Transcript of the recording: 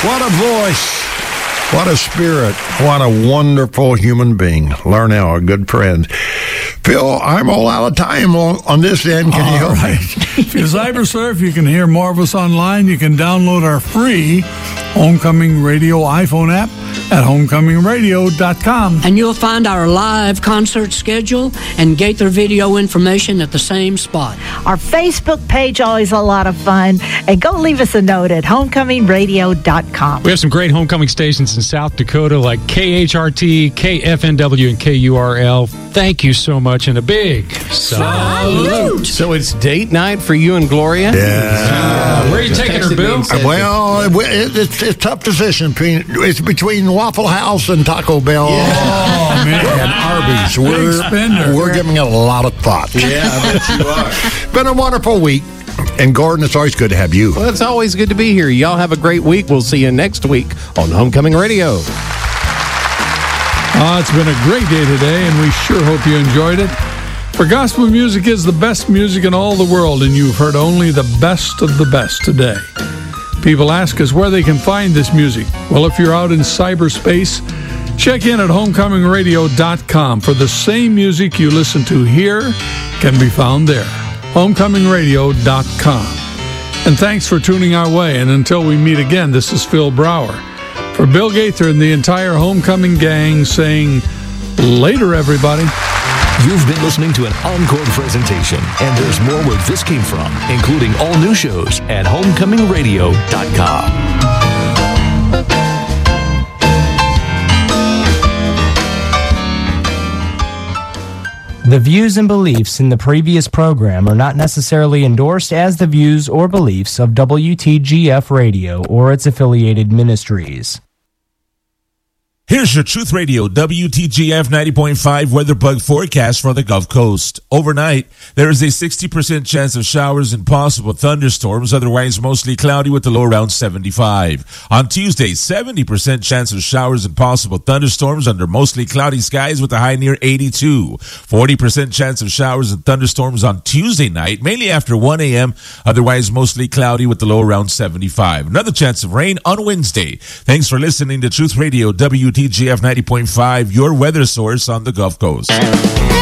What a voice. What a spirit. What a wonderful human being. Larnell, a good friend. Phil, I'm all out of time on this end. Can you help me? If you cybersurf, you can hear more of us online. You can download our free Homecoming Radio iPhone app at homecomingradio.com. And you'll find our live concert schedule and Gaither video information at the same spot. Our Facebook page, always a lot of fun. And go leave us a note at homecomingradio.com. We have some great homecoming stations in South Dakota like KHRT, KFNW, and KURL. Thank you so much, and a big salute. So it's date night for you and Gloria? Yeah. Where are you taking her, Bill? Well, it's a tough decision. It's between Waffle House and Taco Bell and Arby's. We're giving it a lot of thought. Yeah, I bet you are. Been a wonderful week. And Gordon, it's always good to have you. Well, it's always good to be here. Y'all have a great week. We'll see you next week on Homecoming Radio. It's been a great day today, and we sure hope you enjoyed it. For gospel music is the best music in all the world, and you've heard only the best of the best today. People ask us where they can find this music. Well, if you're out in cyberspace, check in at homecomingradio.com for the same music you listen to here can be found there. homecomingradio.com. And thanks for tuning our way. And until we meet again, this is Phil Brower. For Bill Gaither and the entire Homecoming gang saying, later, everybody. You've been listening to an encore presentation, and there's more where this came from, including all new shows at homecomingradio.com. The views and beliefs in the previous program are not necessarily endorsed as the views or beliefs of WTGF Radio or its affiliated ministries. Here's your Truth Radio WTGF 90.5 weather bug forecast for the Gulf Coast. Overnight, there is a 60% chance of showers and possible thunderstorms, otherwise mostly cloudy with a low around 75. On Tuesday, 70% chance of showers and possible thunderstorms under mostly cloudy skies with a high near 82. 40% chance of showers and thunderstorms on Tuesday night, mainly after 1 a.m., otherwise mostly cloudy with a low around 75. Another chance of rain on Wednesday. Thanks for listening to Truth Radio WTGF 90.5, your weather source on the Gulf Coast.